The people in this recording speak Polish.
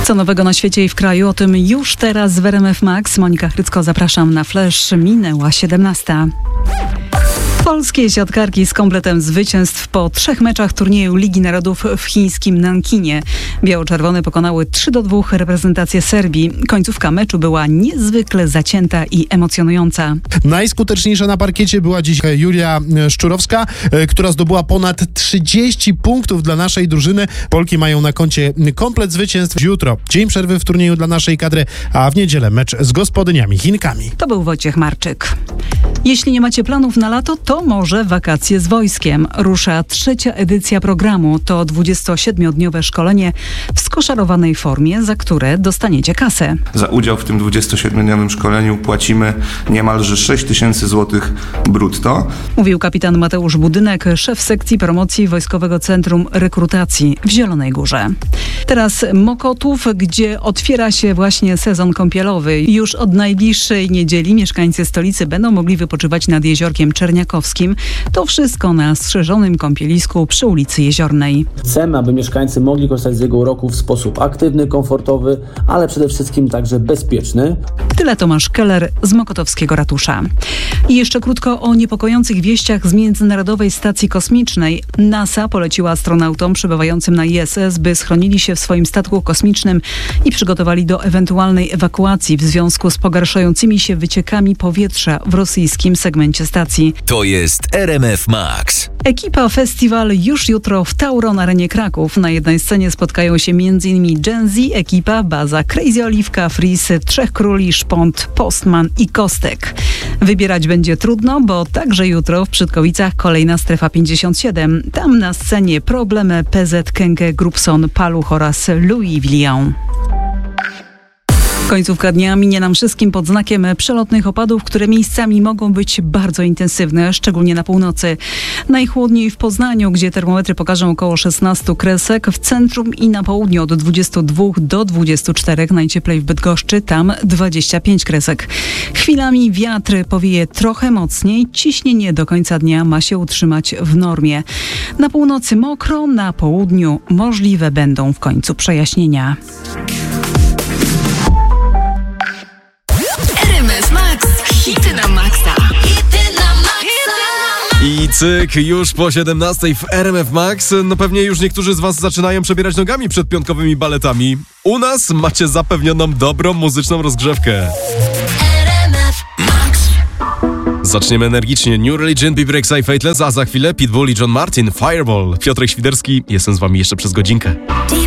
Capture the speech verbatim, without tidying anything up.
Co nowego na świecie i w kraju? O tym już teraz w R M F Max. Monika Chrycko, zapraszam na Flash. Minęła siedemnasta. Polskie siatkarki z kompletem zwycięstw po trzech meczach turnieju Ligi Narodów w chińskim Nankinie. Biało-czerwone pokonały trzy do dwóch reprezentację Serbii. Końcówka meczu była niezwykle zacięta i emocjonująca. Najskuteczniejsza na parkiecie była dziś Julia Szczurowska, która zdobyła ponad trzydzieści punktów dla naszej drużyny. Polki mają na koncie komplet zwycięstw. Jutro dzień przerwy w turnieju dla naszej kadry, a w niedzielę mecz z gospodyniami Chinkami. To był Wojciech Marczyk. Jeśli nie macie planów na lato, to może wakacje z wojskiem. Rusza trzecia edycja programu. To dwudziestosiedmiodniowe szkolenie w skoszarowanej formie, za które dostaniecie kasę. Za udział w tym dwudziestosiedmiodniowym szkoleniu płacimy niemalże sześć tysięcy złotych brutto. Mówił kapitan Mateusz Budynek, szef sekcji promocji Wojskowego Centrum Rekrutacji w Zielonej Górze. Teraz Mokotów, gdzie otwiera się właśnie sezon kąpielowy. Już od najbliższej niedzieli mieszkańcy stolicy będą mogli wypoczywać nad Jeziorkiem Czerniakowskim. To wszystko na strzeżonym kąpielisku przy ulicy Jeziornej. Chcemy, aby mieszkańcy mogli korzystać z jego uroku w sposób aktywny, komfortowy, ale przede wszystkim także bezpieczny. Tyle Tomasz Keller z Mokotowskiego Ratusza. I jeszcze krótko o niepokojących wieściach z Międzynarodowej Stacji Kosmicznej. NASA poleciła astronautom przebywającym na I S S, by schronili się w swoim statku kosmicznym i przygotowali do ewentualnej ewakuacji w związku z pogarszającymi się wyciekami powietrza w rosyjskim segmencie stacji. To jest R M F Max. Ekipa Festiwal już jutro w Tauron Arenie Kraków. Na jednej scenie spotkają się m.in. Gen Z, ekipa, Baza, Crazy Oliwka, Freeze, Trzech Króli, Szpont, Postman i Kostek. Wybierać będzie trudno, bo także jutro w Przytkowicach kolejna Strefa pięćdziesiąt siedem. Tam na scenie Problemy, P Z, Kękę, Grubson, Paluch oraz Louis Vuitton. Końcówka dnia minie nam wszystkim pod znakiem przelotnych opadów, które miejscami mogą być bardzo intensywne, szczególnie na północy. Najchłodniej w Poznaniu, gdzie termometry pokażą około szesnaście kresek, w centrum i na południu od dwudziestu dwóch do dwudziestu czterech, najcieplej w Bydgoszczy, tam dwadzieścia pięć kresek. Chwilami wiatr powieje trochę mocniej, ciśnienie do końca dnia ma się utrzymać w normie. Na północy mokro, na południu możliwe będą w końcu przejaśnienia. Hity na maksa. Hity na maksa. I cyk, już po siedemnastej w R M F Max. No pewnie już niektórzy z was zaczynają przebierać nogami przed piątkowymi baletami. U nas macie zapewnioną dobrą muzyczną rozgrzewkę. R M F Max. Zaczniemy energicznie. New Religion, Be Breaks, I Fateless, a za chwilę Pitbull i John Martin, Fireball. Piotrek Świderski, jestem z wami jeszcze przez godzinkę.